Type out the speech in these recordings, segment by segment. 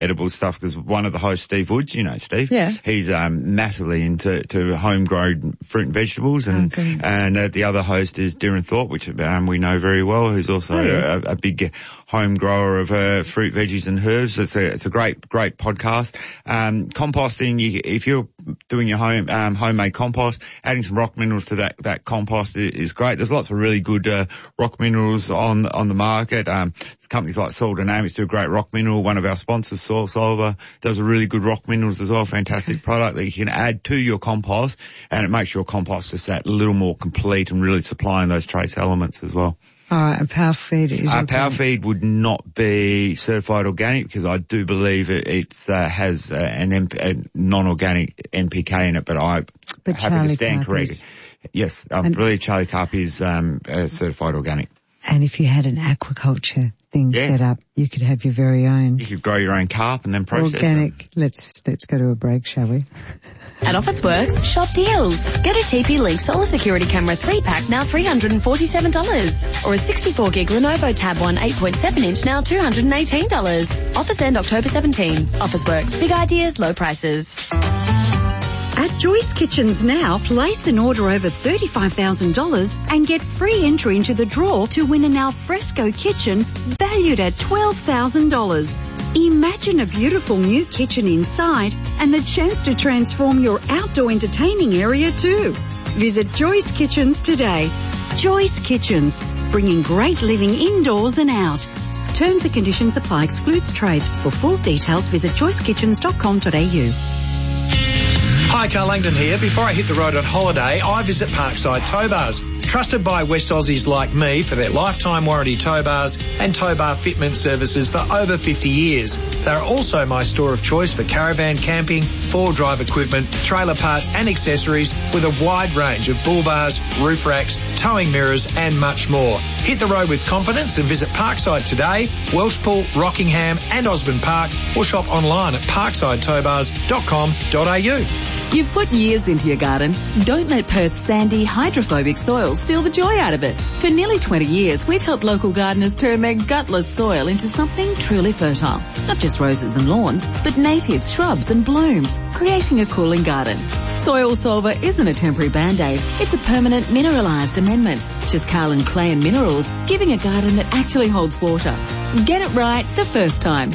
edible stuff, because one of the hosts, Steve Woods, you know Steve, yeah, he's massively into homegrown fruit and vegetables, and the other host is Darren Thorpe, which we know very well, who's also a big home grower of fruit, veggies and herbs. It's a great podcast. Composting, if you're doing your homemade compost, adding some rock minerals to that compost is great. There's lots of really good rock minerals on the market. Companies like Soil Dynamics do a great rock mineral. One of our sponsors, Soil Solver, does a really good rock minerals as well. Fantastic product that you can add to your compost, and it makes your compost just that little more complete and really supplying those trace elements as well. All right, and Power Feed is Power Feed would not be certified organic, because I do believe it has a non-organic NPK in it, but I'm happy to stand corrected. Yes, I believe Charlie Carp is certified organic. And if you had an aquaculture thing set up, you could have your very own. You could grow your own carp and then process organic. them. Let's go to a break, shall we? At Officeworks, shop deals. Get a TP-Link Solar Security Camera 3-pack, now $347. Or a 64-gig Lenovo Tab 1 8.7-inch, now $218. Offers end October 17. Officeworks, big ideas, low prices. At Joyce Kitchens now, place an order over $35,000 and get free entry into the draw to win an alfresco kitchen valued at $12,000. Imagine a beautiful new kitchen inside and the chance to transform your outdoor entertaining area too. Visit Joyce Kitchens today. Joyce Kitchens, bringing great living indoors and out. Terms and conditions apply. Excludes trades. For full details, visit joycekitchens.com.au. Hi, Carl Langdon here. Before I hit the road on holiday, I visit Parkside Tow Bars. Trusted by West Aussies like me for their lifetime warranty tow bars and tow bar fitment services for over 50 years. They're also my store of choice for caravan camping, four-drive equipment, trailer parts and accessories, with a wide range of bull bars, roof racks, towing mirrors and much more. Hit the road with confidence and visit Parkside today, Welshpool, Rockingham and Osborne Park, or shop online at parksideTowbars.com.au. You've put years into your garden. Don't let Perth's sandy, hydrophobic soil steal the joy out of it. For nearly 20 years, we've helped local gardeners turn their gutless soil into something truly fertile. Not just roses and lawns, but natives, shrubs and blooms, creating a cooling garden. Soil Solver isn't a temporary band-aid. It's a permanent mineralised amendment. Just Carlin Clay and Minerals, giving a garden that actually holds water. Get it right the first time.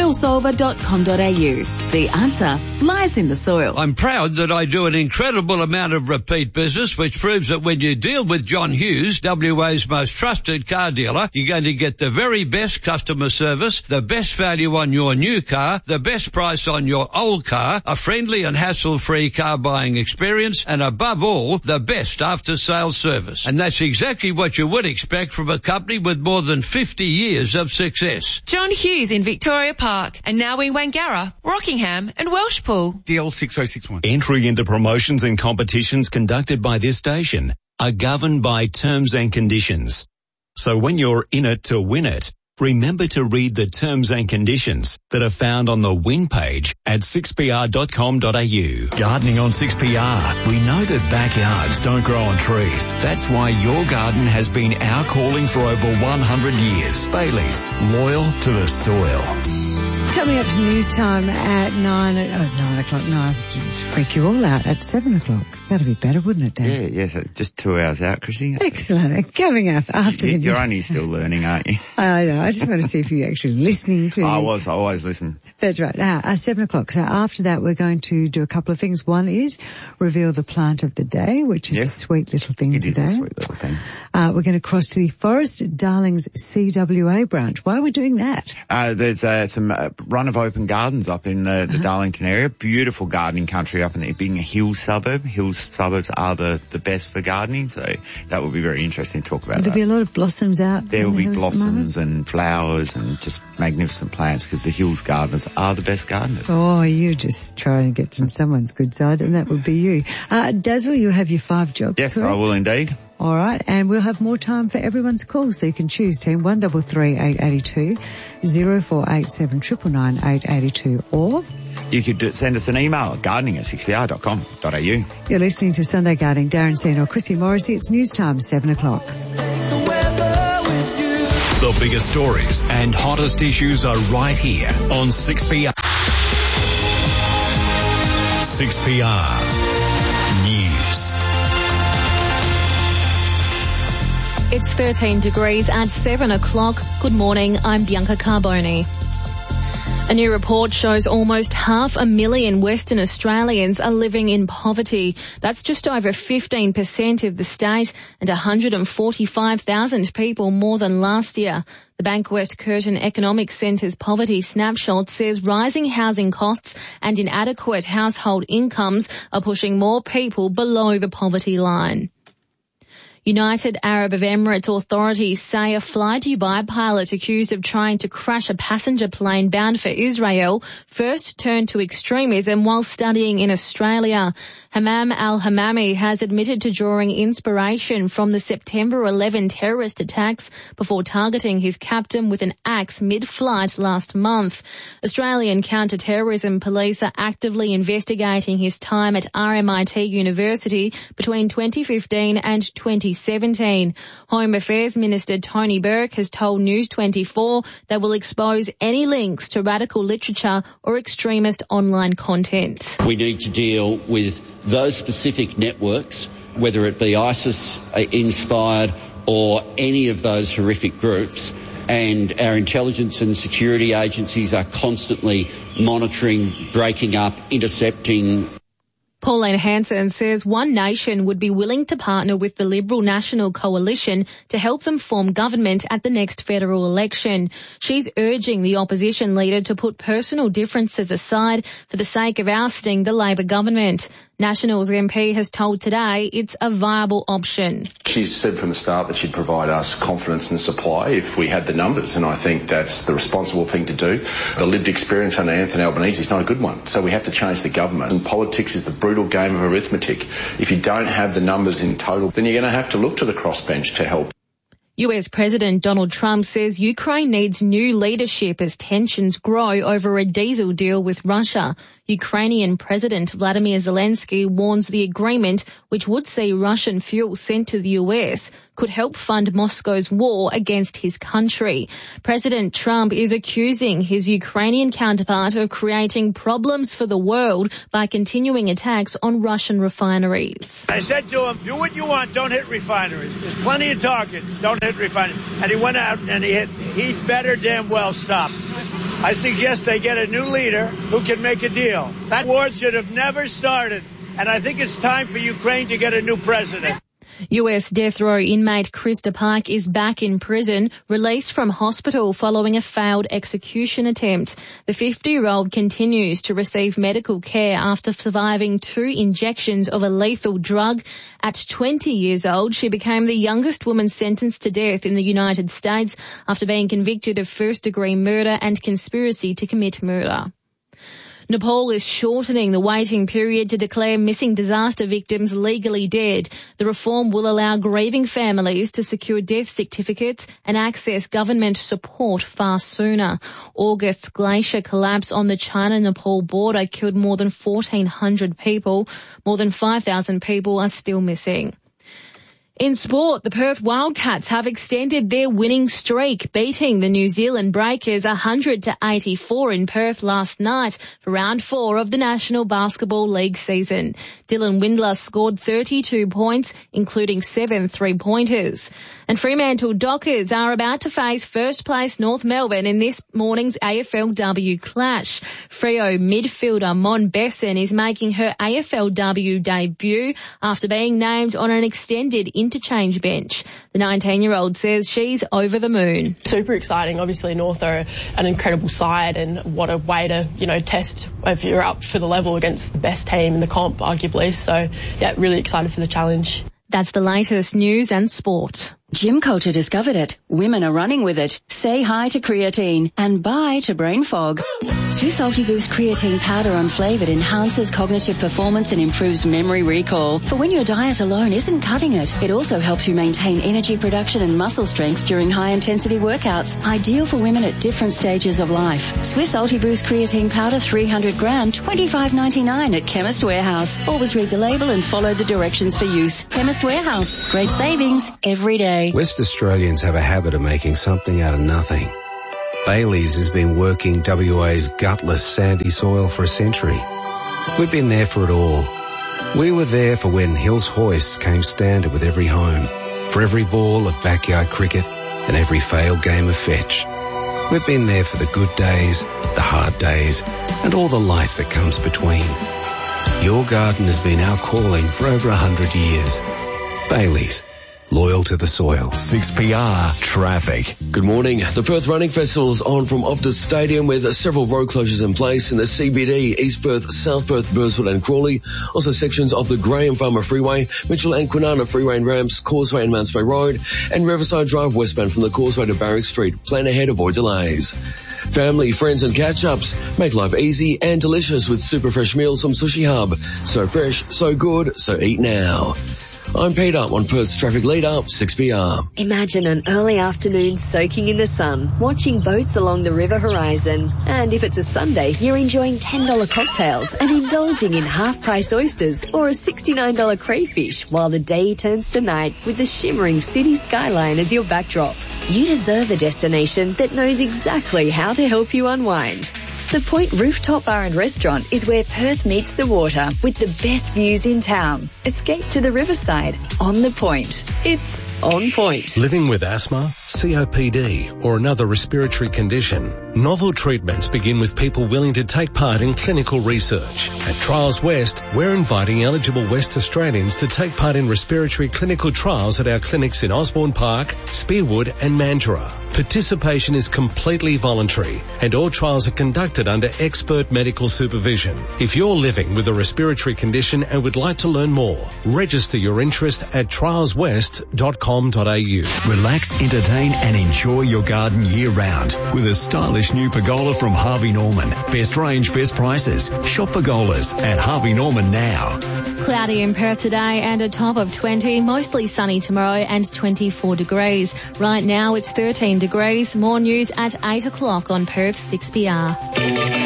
Soilsolver.com.au. The answer lies in the soil. I'm proud that I do an incredible amount of repeat business, which proves that when you deal with John Hughes, WA's most trusted car dealer, you're going to get the very best customer service, the best value on your new car, the best price on your old car, a friendly and hassle-free car buying experience, and above all, the best after-sales service. And that's exactly what you would expect from a company with more than 50 years of success. John Hughes in Victoria Park, and now in Wangara, Rockingham and Welshpool. DL 6061. Entry into promotions and competitions conducted by this station are governed by terms and conditions. So when you're in it to win it, remember to read the terms and conditions that are found on the win page at 6pr.com.au. Gardening on 6PR. We know that backyards don't grow on trees. That's why your garden has been our calling for over 100 years. Bailey's, loyal to the soil. Coming up to news time at 9 o'clock. No, I'll freak you all out at 7 o'clock. That'd be better, wouldn't it, Dan? Yeah, yes, just 2 hours out, Chrissy. Excellent. Coming up after the... You're only still learning, aren't you? I know. I just want to see if you're actually listening to... I always listen. That's right. 7 o'clock. So after that, we're going to do a couple of things. One is reveal the plant of the day, which is a sweet little thing today. It is a sweet little thing. We're going to cross to the Forest Darlings CWA branch. Why are we doing that? There's some run of open gardens up in the Darlington area. Beautiful gardening country up in there, being a hill suburb. Hills suburbs are the best for gardening, so that will be very interesting to talk about. There'll be a lot of blossoms out. There will be blossoms and flowers and just magnificent plants, because the hills gardeners are the best gardeners. Oh, you just try and get to someone's good side, and that would be you. Dazzle, you have your 5 jobs. Yes, correct? I will indeed. All right, and we'll have more time for everyone's calls, so you can choose team 133 882 0487 999 882, or you could send us an email at gardening@6pr.com.au. You're listening to Sunday Gardening. Darren Senor, Chrissy Morrissey. It's news time, 7 o'clock. The biggest stories and hottest issues are right here on 6PR. 6PR News. It's 13 degrees at 7 o'clock. Good morning, I'm Bianca Carboni. A new report shows almost 500,000 Western Australians are living in poverty. That's just over 15% of the state and 145,000 people more than last year. The Bankwest Curtin Economic Centre's poverty snapshot says rising housing costs and inadequate household incomes are pushing more people below the poverty line. United Arab Emirates authorities say a Fly-Dubai pilot accused of trying to crash a passenger plane bound for Israel first turned to extremism while studying in Australia. Hammam al-Hammami has admitted to drawing inspiration from the September 11 terrorist attacks before targeting his captain with an axe mid-flight last month. Australian counter-terrorism police are actively investigating his time at RMIT University between 2015 and 2017. Home Affairs Minister Tony Burke has told News 24 they will expose any links to radical literature or extremist online content. We need to deal with those specific networks, whether it be ISIS-inspired or any of those horrific groups, and our intelligence and security agencies are constantly monitoring, breaking up, intercepting. Pauline Hanson says One Nation would be willing to partner with the Liberal National Coalition to help them form government at the next federal election. She's urging the opposition leader to put personal differences aside for the sake of ousting the Labor government. Nationals MP has told Today it's a viable option. She's said from the start that she'd provide us confidence in supply if we had the numbers, and I think that's the responsible thing to do. The lived experience under Anthony Albanese is not a good one, so we have to change the government. And politics is the brutal game of arithmetic. If you don't have the numbers in total, then you're going to have to look to the crossbench to help. US President Donald Trump says Ukraine needs new leadership as tensions grow over a diesel deal with Russia. Ukrainian President Vladimir Zelensky warns the agreement, which would see Russian fuel sent to the US, could help fund Moscow's war against his country. President Trump is accusing his Ukrainian counterpart of creating problems for the world by continuing attacks on Russian refineries. I said to him, do what you want, don't hit refineries. There's plenty of targets, don't hit refineries. And he went out and he better damn well stop. I suggest they get a new leader who can make a deal. That war should have never started, and I think it's time for Ukraine to get a new president. US death row inmate Krista Pike is back in prison, released from hospital following a failed execution attempt. The 50-year-old continues to receive medical care after surviving 2 injections of a lethal drug. At 20 years old, she became the youngest woman sentenced to death in the United States after being convicted of first-degree murder and conspiracy to commit murder. Nepal is shortening the waiting period to declare missing disaster victims legally dead. The reform will allow grieving families to secure death certificates and access government support far sooner. August's glacier collapse on the China-Nepal border killed more than 1,400 people. More than 5,000 people are still missing. In sport, the Perth Wildcats have extended their winning streak, beating the New Zealand Breakers 100-84 in Perth last night for round 4 of the National Basketball League season. Dylan Windler scored 32 points, including 7 3-pointers. And Fremantle Dockers are about to face first-place North Melbourne in this morning's AFLW clash. Freo midfielder Mon Besson is making her AFLW debut after being named on an extended interchange bench. The 19-year-old says she's over the moon. Super exciting. Obviously, North are an incredible side, and what a way to, test if you're up for the level against the best team in the comp, arguably. So, yeah, really excited for the challenge. That's the latest news and sport. Gym culture discovered it. Women are running with it. Say hi to creatine and bye to brain fog. Swiss Ultiboost creatine powder unflavoured enhances cognitive performance and improves memory recall. For when your diet alone isn't cutting it, it also helps you maintain energy production and muscle strength during high-intensity workouts. Ideal for women at different stages of life. Swiss Ultiboost creatine powder 300 gram, $25.99 at Chemist Warehouse. Always read the label and follow the directions for use. Chemist Warehouse. Great savings every day. today. West Australians have a habit of making something out of nothing. Bailey's has been working WA's gutless sandy soil for a century. We've been there for it all. We were there for when Hills Hoist came standard with every home, for every ball of backyard cricket and every failed game of fetch. We've been there for the good days, the hard days, and all the life that comes between. Your garden has been our calling for over 100 years. Bailey's, loyal to the soil. 6PR Traffic. Good morning. The Perth Running Festival is on from Optus Stadium with several road closures in place in the CBD, East Perth, South Perth, Burswood and Crawley. Also sections of the Graham Farmer Freeway, Mitchell and Kwinana Freeway and Ramps, Causeway and Mounts Bay Road, and Riverside Drive westbound from the Causeway to Barrack Street. Plan ahead, avoid delays. Family, friends and catch-ups. Make life easy and delicious with super fresh meals from Sushi Hub. So fresh, so good, so eat now. I'm Peter on Perth's Traffic Leader, 6PR. Imagine an early afternoon soaking in the sun, watching boats along the river horizon. And if it's a Sunday, you're enjoying $10 cocktails and indulging in half-price oysters or a $69 crayfish while the day turns to night with the shimmering city skyline as your backdrop. You deserve a destination that knows exactly how to help you unwind. The Point Rooftop Bar and Restaurant is where Perth meets the water with the best views in town. Escape to the riverside on the Point. It's on point. Living with asthma, COPD or another respiratory condition, novel treatments begin with people willing to take part in clinical research. At Trials West, we're inviting eligible West Australians to take part in respiratory clinical trials at our clinics in Osborne Park, Spearwood and Mandurah. Participation is completely voluntary and all trials are conducted under expert medical supervision. If you're living with a respiratory condition and would like to learn more, register your interest at trialswest.com.au. Relax, entertain and enjoy your garden year-round with a stylish new pergola from Harvey Norman. Best range, best prices. Shop pergolas at Harvey Norman now. Cloudy in Perth today and a top of 20, mostly sunny tomorrow and 24 degrees. Right now it's 13 degrees. More news at 8 o'clock on Perth 6PR.